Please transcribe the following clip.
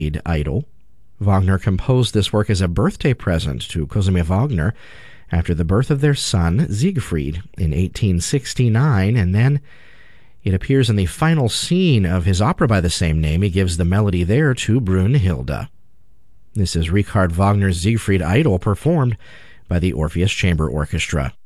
Idol. Wagner composed this work as a birthday present to Casimir Wagner after the birth of their son, Siegfried, in 1869, and then it appears in the final scene of his opera by the same name. He gives the melody there to Brünnhilde. This is Richard Wagner's Siegfried Idol, performed by the Orpheus Chamber Orchestra.